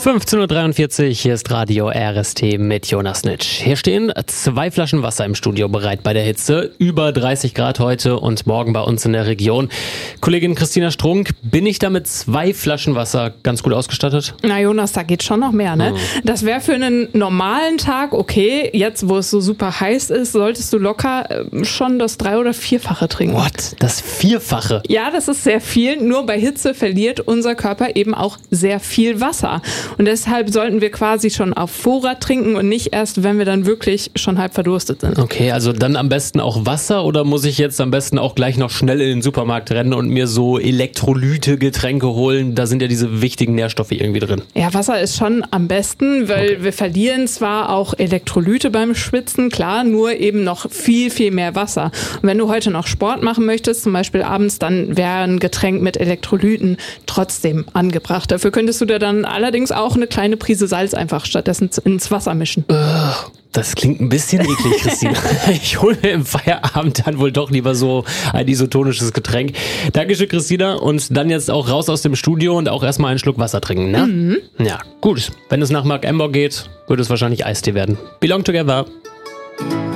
15.43 Uhr, hier ist Radio RST mit Jonas Nitsch. Hier stehen 2 Flaschen Wasser im Studio bereit bei der Hitze. Über 30 Grad heute und morgen bei uns in der Region. Kollegin Christina Strunk, bin ich da mit 2 Flaschen Wasser ganz gut ausgestattet? Na Jonas, da geht schon noch mehr, ne? Das wäre für einen normalen Tag okay. Jetzt, wo es so super heiß ist, solltest du locker schon das 3- oder 4-fache trinken. What? Das 4-fache? Ja, das ist sehr viel. Nur bei Hitze verliert unser Körper eben auch sehr viel Wasser. Und deshalb sollten wir quasi schon auf Vorrat trinken und nicht erst, wenn wir dann wirklich schon halb verdurstet sind. Okay, also dann am besten auch Wasser oder muss ich jetzt am besten auch gleich noch schnell in den Supermarkt rennen und mir so Elektrolyte-Getränke holen? Da sind ja diese wichtigen Nährstoffe irgendwie drin. Ja, Wasser ist schon am besten, weil wir verlieren zwar auch Elektrolyte beim Schwitzen, klar, nur eben noch viel, viel mehr Wasser. Und wenn du heute noch Sport machen möchtest, zum Beispiel abends, dann wäre ein Getränk mit Elektrolyten trotzdem angebracht. Dafür könntest du dir dann allerdings auch eine kleine Prise Salz einfach stattdessen ins Wasser mischen. Das klingt ein bisschen eklig, Christina. Ich hole mir im Feierabend dann wohl doch lieber so ein isotonisches Getränk. Dankeschön, Christina. Und dann jetzt auch raus aus dem Studio und auch erstmal einen Schluck Wasser trinken, ne? Mhm. Ja, gut. Wenn es nach Mark Ember geht, würde es wahrscheinlich Eistee werden. Belong together.